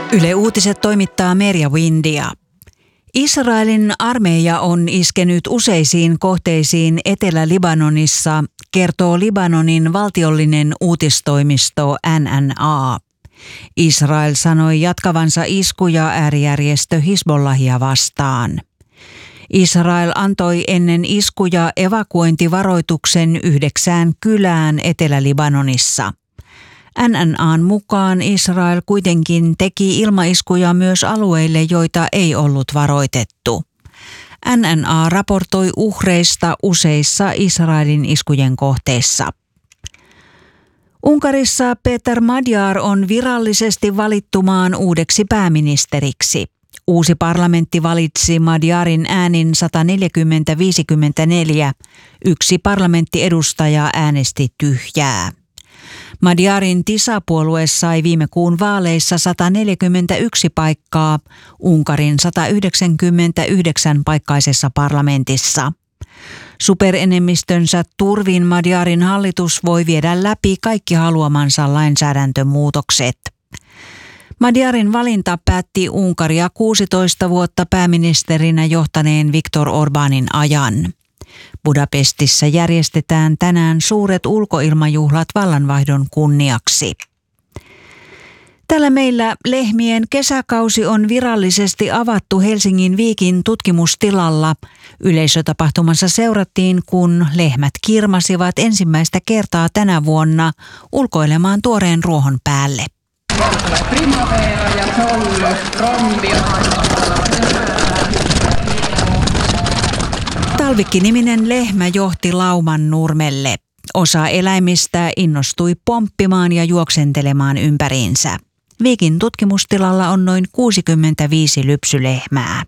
Yle Uutiset toimittaa Merja Windia. Israelin armeija on iskenyt useisiin kohteisiin Etelä-Libanonissa, kertoo Libanonin valtiollinen uutistoimisto NNA. Israel sanoi jatkavansa iskuja äärijärjestö Hizbollahia vastaan. Israel antoi ennen iskuja evakuointivaroituksen 9 kylään Etelä-Libanonissa. NNA:n mukaan Israel kuitenkin teki ilmaiskuja myös alueille, joita ei ollut varoitettu. NNA raportoi uhreista useissa Israelin iskujen kohteissa. Unkarissa Péter Magyar on virallisesti valittu maan uudeksi pääministeriksi. Uusi parlamentti valitsi Magyarin äänin 140-54. Yksi parlamenttiedustaja äänesti tyhjää. Magyarin TISA-puolue sai viime kuun vaaleissa 141 paikkaa Unkarin 199-paikkaisessa parlamentissa. Superenemmistönsä turvin Magyarin hallitus voi viedä läpi kaikki haluamansa lainsäädäntömuutokset. Magyarin valinta päätti Unkaria 16 vuotta pääministerinä johtaneen Viktor Orbánin ajan. Budapestissa järjestetään tänään suuret ulkoilmajuhlat vallanvaihdon kunniaksi. Tällä meillä lehmien kesäkausi on virallisesti avattu Helsingin Viikin tutkimustilalla. Yleisötapahtumassa seurattiin, kun lehmät kirmasivat ensimmäistä kertaa tänä vuonna ulkoilemaan tuoreen ruohon päälle. Primavera ja solly, rombi. Talvikki-niminen lehmä johti lauman nurmelle. Osa eläimistä innostui pomppimaan ja juoksentelemaan ympäriinsä. Viikin tutkimustilalla on noin 65 lypsylehmää.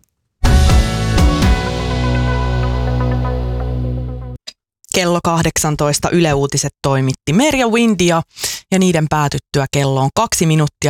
Kello 18 Yle Uutiset toimitti Merja Windia ja niiden päätyttyä kello on 2 minuuttia